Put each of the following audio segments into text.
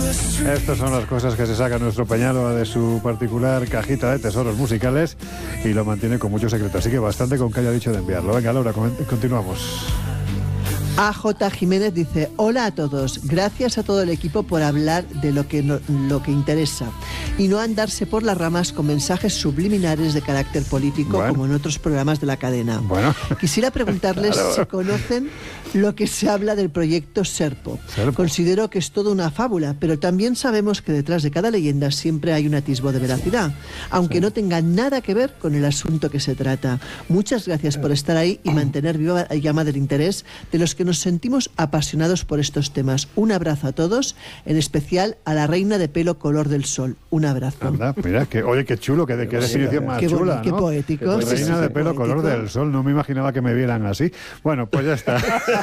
Estas son las cosas que se saca nuestro Peñalba de su particular cajita de tesoros musicales y lo mantiene con mucho secreto. Así que bastante con que haya dicho de enviarlo. Venga, Laura, continuamos. AJ Jiménez dice: hola a todos, gracias a todo el equipo por hablar de lo que interesa y no andarse por las ramas con mensajes subliminares de carácter político, como en otros programas de la cadena. Quisiera preguntarles si conocen lo que se habla del proyecto Serpo. Considero que es toda una fábula, pero también sabemos que detrás de cada leyenda siempre hay un atisbo de veracidad, aunque no tenga nada que ver con el asunto que se trata. Muchas gracias por estar ahí y mantener viva la llama del interés de los que nos sentimos apasionados por estos temas. Un abrazo a todos, en especial a la reina de pelo color del sol. Un abrazo. Anda, mira, oye, qué chulo, qué definición más chula, ¿no? Qué poético. Reina de pelo color del sol, no me imaginaba que me vieran así. Bueno, pues ya está.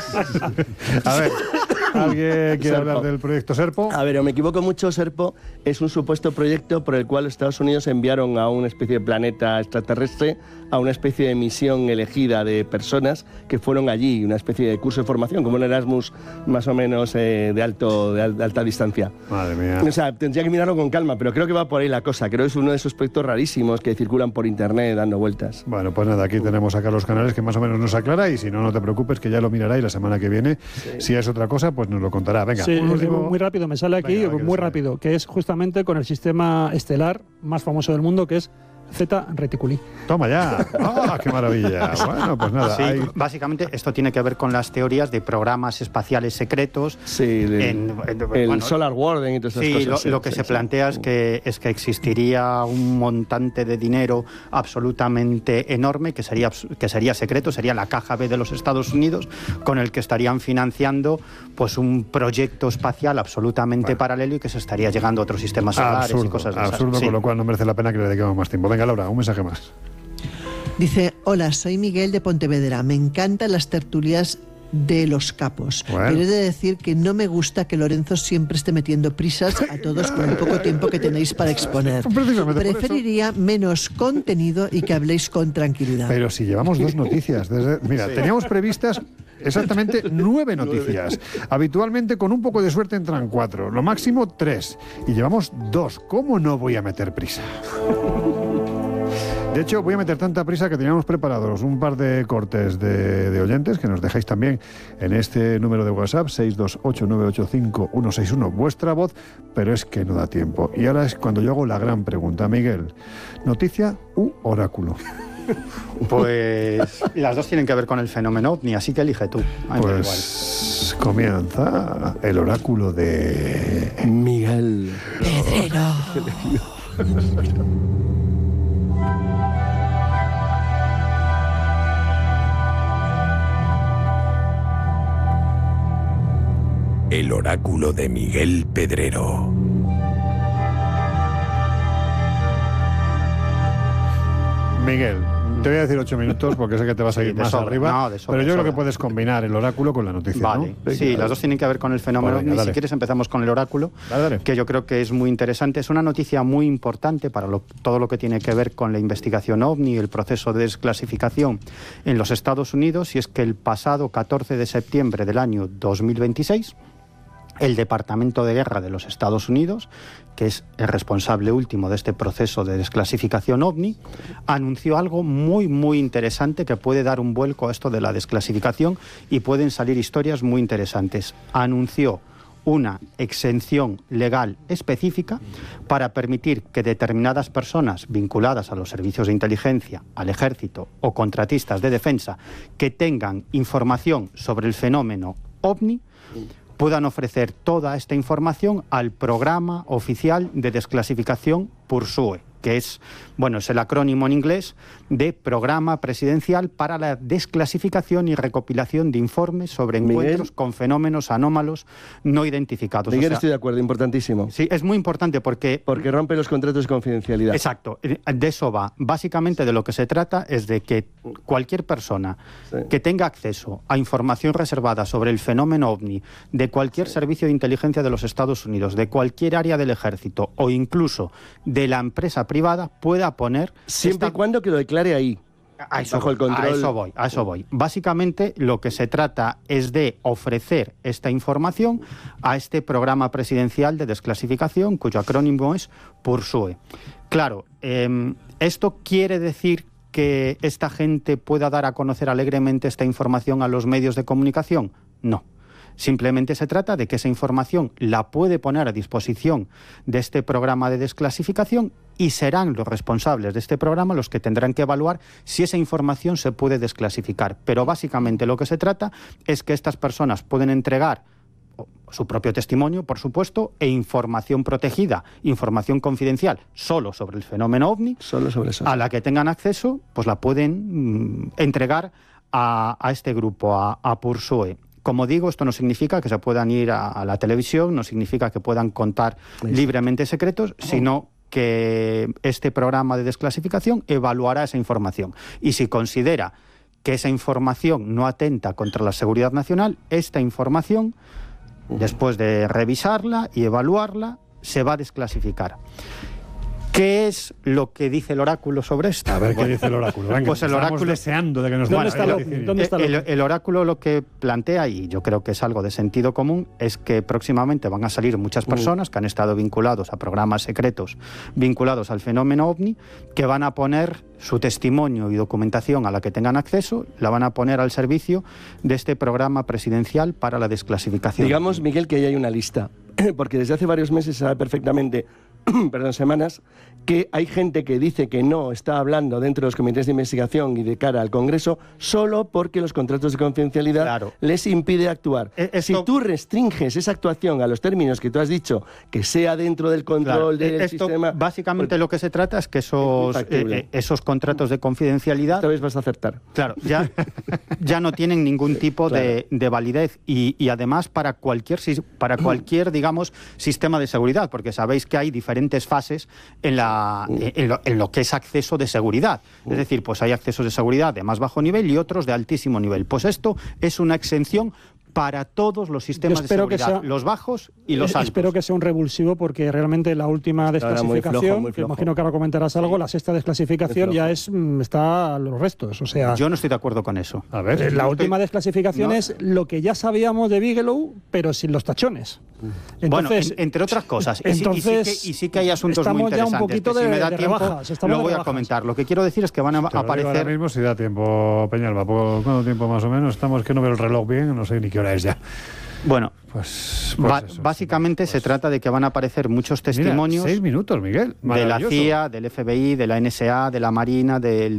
A ver, ¿alguien quiere hablar del proyecto Serpo? A ver, o me equivoco mucho, Serpo es un supuesto proyecto por el cual Estados Unidos enviaron a una especie de planeta extraterrestre, a una especie de misión elegida de personas que fueron allí, una especie de curso de formación, como un Erasmus más o menos de alta distancia. Madre mía. O sea, tendría que mirarlo con calma, pero creo que va por ahí la cosa. Creo que es uno de esos proyectos rarísimos que circulan por internet dando vueltas. Bueno, pues nada, aquí tenemos a Carlos Canales que más o menos nos aclara y si no, no te preocupes que ya lo mirará y la semana que viene, si es otra cosa, pues nos lo contará. Venga, sí, un último... muy rápido, me sale aquí, muy rápido, que es justamente con el sistema estelar más famoso del mundo, que es Zeta Reticuli. Toma ya. ¡Ah, qué maravilla! Bueno, pues nada. Sí, básicamente esto tiene que ver con las teorías de programas espaciales secretos. Sí, el Solar Warden y todas esas cosas. Lo que se plantea es que existiría un montante de dinero absolutamente enorme que sería secreto, sería la caja B de los Estados Unidos, con el que estarían financiando pues un proyecto espacial absolutamente paralelo y que se estaría llegando a otros sistemas solares y cosas de esas. Absurdo, con lo cual no merece la pena que le dediquemos más tiempo. Venga, Laura, un mensaje más. Dice: hola, soy Miguel de Pontevedra. Me encantan las tertulias de los capos. Pero he de decir que no me gusta que Lorenzo siempre esté metiendo prisas a todos con el poco tiempo que tenéis para exponer. Preferiría menos contenido y que habléis con tranquilidad. Pero si llevamos 2 noticias. Mira, teníamos previstas exactamente 9 noticias. Habitualmente, con un poco de suerte, entran 4. Lo máximo 3. Y llevamos 2. ¿Cómo no voy a meter prisa? De hecho, voy a meter tanta prisa que teníamos preparados un par de cortes de oyentes que nos dejáis también en este número de WhatsApp, 628-985-161, vuestra voz, pero es que no da tiempo. Y ahora es cuando yo hago la gran pregunta. Miguel, ¿noticia u oráculo? Pues las dos tienen que ver con el fenómeno OVNI, así que elige tú. Pues comienza el oráculo de... Miguel Pedrero. El oráculo de Miguel Pedrero. Miguel, te voy a decir 8 minutos porque sé que te vas a ir más arriba, pero yo creo que puedes combinar el oráculo con la noticia, vale, ¿no? Sí, las dos tienen que ver con el fenómeno. Venga, si quieres empezamos con el oráculo, que yo creo que es muy interesante. Es una noticia muy importante para todo lo que tiene que ver con la investigación OVNI y el proceso de desclasificación en los Estados Unidos, y es que el pasado 14 de septiembre del año 2026, el Departamento de Guerra de los Estados Unidos, que es el responsable último de este proceso de desclasificación OVNI, anunció algo muy, muy interesante que puede dar un vuelco a esto de la desclasificación y pueden salir historias muy interesantes. Anunció una exención legal específica para permitir que determinadas personas vinculadas a los servicios de inteligencia, al ejército o contratistas de defensa que tengan información sobre el fenómeno OVNI puedan ofrecer toda esta información al programa oficial de desclasificación PURSUE, que es, bueno, es el acrónimo en inglés de Programa Presidencial para la Desclasificación y Recopilación de Informes sobre Encuentros con Fenómenos Anómalos No Identificados. Miguel, estoy de acuerdo, importantísimo. Sí, es muy importante porque rompe los contratos de confidencialidad. Exacto, de eso va. Básicamente de lo que se trata es de que cualquier persona que tenga acceso a información reservada sobre el fenómeno OVNI de cualquier servicio de inteligencia de los Estados Unidos, de cualquier área del ejército o incluso de la empresa privada pueda poner... Siempre y cuando que lo declare ahí. A eso voy. Básicamente lo que se trata es de ofrecer esta información a este programa presidencial de desclasificación, cuyo acrónimo es PURSUE. Claro, esto quiere decir que esta gente pueda dar a conocer alegremente esta información a los medios de comunicación. No. Simplemente se trata de que esa información la puede poner a disposición de este programa de desclasificación y serán los responsables de este programa los que tendrán que evaluar si esa información se puede desclasificar. Pero básicamente lo que se trata es que estas personas pueden entregar su propio testimonio, por supuesto, e información protegida, información confidencial, solo sobre el fenómeno OVNI, solo sobre eso. A la que tengan acceso, pues la pueden entregar a este grupo, a PURSUE. Como digo, esto no significa que se puedan ir a la televisión, no significa que puedan contar libremente secretos, sino que este programa de desclasificación evaluará esa información. Y si considera que esa información no atenta contra la seguridad nacional, esta información, después de revisarla y evaluarla, se va a desclasificar. ¿Qué es lo que dice el oráculo sobre esto? A ver, ¿qué dice el oráculo? Venga, pues el oráculo deseando de que nos el oráculo lo que plantea, y yo creo que es algo de sentido común, es que próximamente van a salir muchas personas que han estado vinculados a programas secretos vinculados al fenómeno OVNI, que van a poner su testimonio y documentación a la que tengan acceso, la van a poner al servicio de este programa presidencial para la desclasificación. Digamos, Miguel, que ahí hay una lista, porque desde hace varios meses se sabe perfectamente, semanas, que hay gente que dice que no está hablando dentro de los comités de investigación y de cara al Congreso solo porque los contratos de confidencialidad les impide actuar. Si tú restringes esa actuación a los términos que tú has dicho, que sea dentro del control del sistema... Básicamente lo que se trata es que esos contratos de confidencialidad... Esta vez vas a acertar. Claro, ya no tienen ningún tipo de validez y además para cualquier, digamos, sistema de seguridad, porque sabéis que hay diferentes fases en lo que es acceso de seguridad. Es decir, pues hay accesos de seguridad de más bajo nivel y otros de altísimo nivel. Pues esto es una exención para todos los sistemas de seguridad, los bajos y los altos. Espero que sea un revulsivo, porque realmente la última desclasificación, muy flojo. Imagino que ahora comentarás algo, la sexta desclasificación ya está a los restos. O sea, yo no estoy de acuerdo con eso. A ver, la última desclasificación es lo que ya sabíamos de Bigelow, pero sin los tachones. Entonces, bueno, entre otras cosas. Y sí que hay asuntos muy interesantes. Ya un poquito que si me da tiempo, rebajas, lo voy a comentar. Lo que quiero decir es que van a aparecer... Ahora mismo si da tiempo, Peñalba. ¿Cuánto tiempo más o menos? Estamos que no veo el reloj bien, no sé ni qué hora es ya. Bueno, pues básicamente se trata de que van a aparecer muchos testimonios. 6 minutos, Miguel. De la CIA, del FBI, de la NSA, de la Marina, del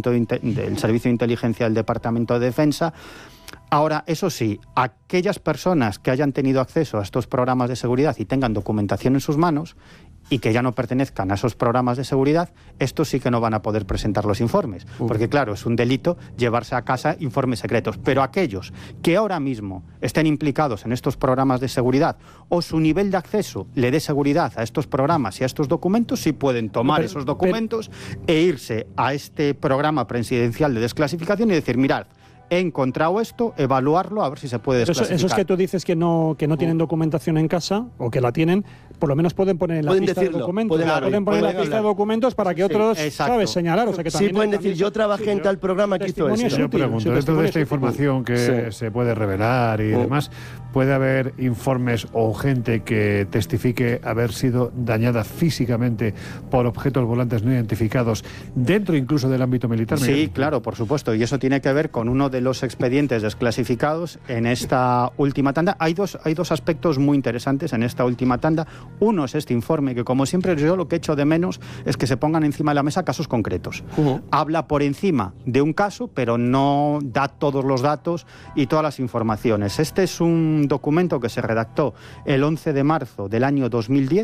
del Servicio de Inteligencia del Departamento de Defensa. Ahora, eso sí, aquellas personas que hayan tenido acceso a estos programas de seguridad y tengan documentación en sus manos y que ya no pertenezcan a esos programas de seguridad, estos sí que no van a poder presentar los informes. Porque claro, es un delito llevarse a casa informes secretos. Pero aquellos que ahora mismo estén implicados en estos programas de seguridad o su nivel de acceso le dé seguridad a estos programas y a estos documentos, sí pueden tomar esos documentos e irse a este programa presidencial de desclasificación y decir, mirad, he encontrado esto, evaluarlo, a ver si se puede desclasificar. Eso es que tú dices que no tienen documentación en casa, o que la tienen, por lo menos pueden poner en la lista de documentos. Pueden poner la lista de documentos para que otros, ¿sabes?, señalar. O sea, que sí, pueden decir, yo trabajé en tal programa que hizo eso. Yo pregunto, dentro de esta información que se puede revelar y demás, ¿puede haber informes o gente que testifique haber sido dañada físicamente por objetos volantes no identificados dentro incluso del ámbito militar? Sí, claro, por supuesto. Y eso tiene que ver con uno de los expedientes desclasificados en esta última tanda. Hay dos aspectos muy interesantes en esta última tanda. Uno es este informe, que como siempre yo lo que echo de menos es que se pongan encima de la mesa casos concretos. Habla por encima de un caso, pero no da todos los datos y todas las informaciones. Este es un documento que se redactó el 11 de marzo del año 2010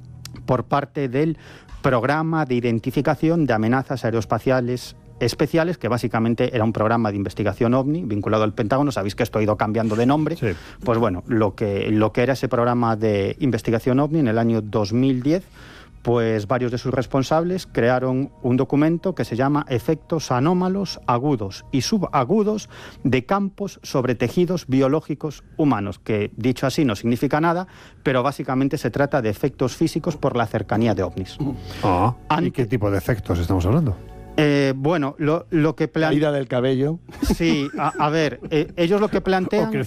por parte del Programa de Identificación de Amenazas Aeroespaciales Especiales, que básicamente era un programa de investigación OVNI vinculado al Pentágono. Sabéis que esto ha ido cambiando de nombre. Sí. Pues bueno, lo que era ese programa de investigación OVNI en el año 2010, pues varios de sus responsables crearon un documento que se llama Efectos anómalos, agudos y subagudos de campos sobre tejidos biológicos humanos, que dicho así no significa nada, pero básicamente se trata de efectos físicos por la cercanía de ovnis. ¿Y qué tipo de efectos estamos hablando? Bueno, lo que plantean... Caída del cabello. Sí, a ver, ellos lo que plantean... O